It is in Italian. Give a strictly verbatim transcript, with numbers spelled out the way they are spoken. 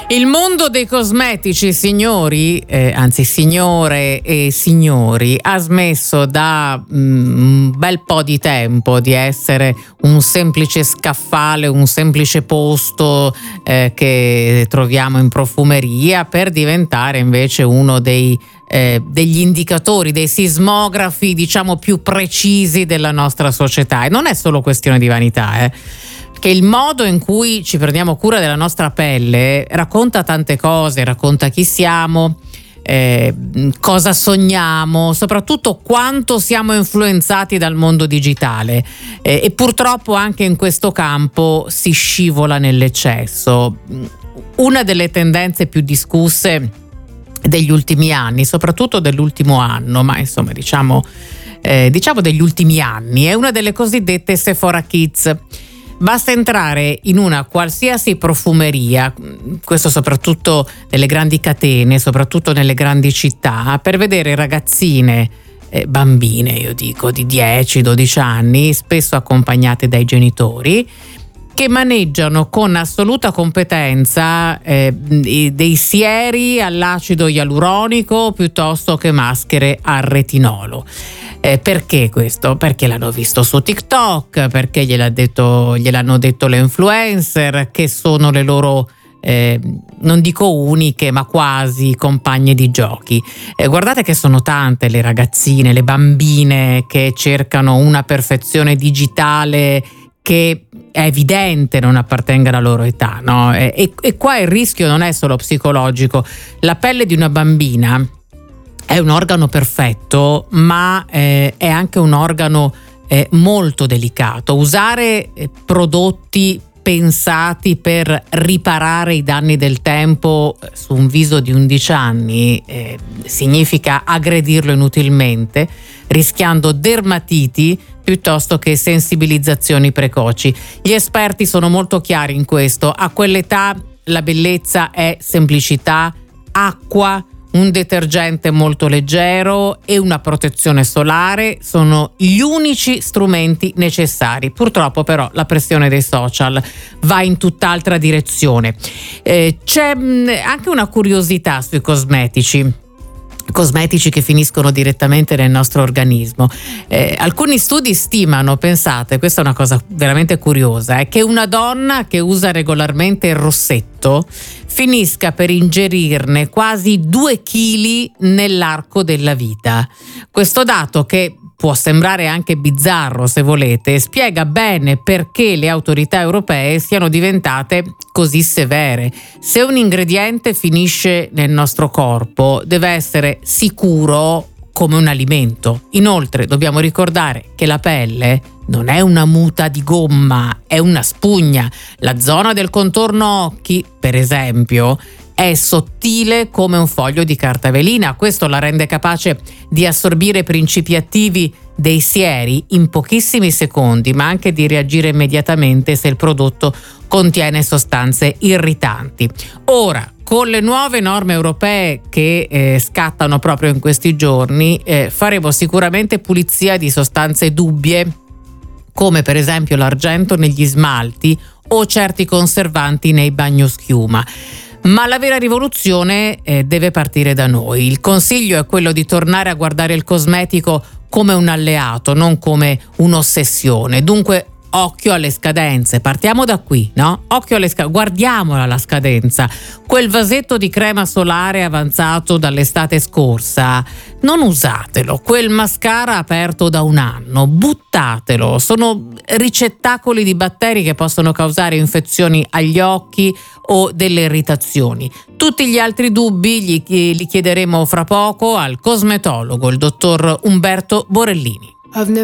Il mondo dei cosmetici, signori, eh, anzi signore e signori, ha smesso da mm, un bel po' di tempo di essere un semplice scaffale, un semplice posto eh, che troviamo in profumeria, per diventare invece uno dei eh, degli indicatori, dei sismografi, diciamo, più precisi della nostra società. E non è solo questione di vanità, eh. Che il modo in cui ci prendiamo cura della nostra pelle racconta tante cose, racconta chi siamo, eh, cosa sogniamo, soprattutto quanto siamo influenzati dal mondo digitale, eh, e purtroppo anche in questo campo si scivola nell'eccesso. Una delle tendenze più discusse degli ultimi anni, soprattutto dell'ultimo anno, ma insomma diciamo, eh, diciamo degli ultimi anni, è una delle cosiddette Sephora Kits. Basta entrare in una qualsiasi profumeria, questo soprattutto nelle grandi catene, soprattutto nelle grandi città, per vedere ragazzine, eh, bambine io dico, di dieci dodici anni, spesso accompagnate dai genitori, che maneggiano con assoluta competenza eh, dei sieri all'acido ialuronico piuttosto che maschere al retinolo. Eh, perché questo? Perché l'hanno visto su TikTok, perché gliel'ha detto, gliel'hanno detto le influencer, che sono le loro, eh, non dico uniche, ma quasi compagne di giochi. Eh, guardate che sono tante le ragazzine, le bambine che cercano una perfezione digitale che è evidente non appartenga alla loro età, no? E, e, e qua il rischio non è solo psicologico. La pelle di una bambina è un organo perfetto, ma eh, è anche un organo eh, molto delicato. Usare eh, prodotti pensati per riparare i danni del tempo su un viso di undici anni eh, significa aggredirlo inutilmente, rischiando dermatiti piuttosto che sensibilizzazioni precoci. Gli esperti sono molto chiari in questo. A quell'età la bellezza è semplicità, acqua, un detergente molto leggero e una protezione solare sono gli unici strumenti necessari. Purtroppo però la pressione dei social va in tutt'altra direzione. Eh, c'è mh, anche una curiosità sui cosmetici. Cosmetici che finiscono direttamente nel nostro organismo. Eh, alcuni studi stimano, pensate, questa è una cosa veramente curiosa, è che una donna che usa regolarmente il rossetto finisca per ingerirne quasi due chili nell'arco della vita. Questo dato, che può sembrare anche bizzarro se volete, spiega bene perché le autorità europee siano diventate così severe. Se un ingrediente finisce nel nostro corpo, deve essere sicuro come un alimento. Inoltre dobbiamo ricordare che la pelle non è una muta di gomma, è una spugna. La zona del contorno occhi, per esempio, è sottile come un foglio di carta velina. Questo la rende capace di assorbire principi attivi dei sieri in pochissimi secondi, ma anche di reagire immediatamente se il prodotto contiene sostanze irritanti. Ora, con le nuove norme europee che eh, scattano proprio in questi giorni, eh, faremo sicuramente pulizia di sostanze dubbie, come per esempio l'argento negli smalti o certi conservanti nei bagnoschiuma. Ma la vera rivoluzione eh, deve partire da noi. Il consiglio è quello di tornare a guardare il cosmetico come un alleato, non come un'ossessione. Dunque, occhio alle scadenze, partiamo da qui, no? Occhio alle scadenze, guardiamola la scadenza. Quel vasetto di crema solare avanzato dall'estate scorsa, non usatelo. Quel mascara aperto da un anno, buttatelo. Sono ricettacoli di batteri che possono causare infezioni agli occhi o delle irritazioni. Tutti gli altri dubbi gli, li chiederemo fra poco al cosmetologo, il dottor Umberto Borellini.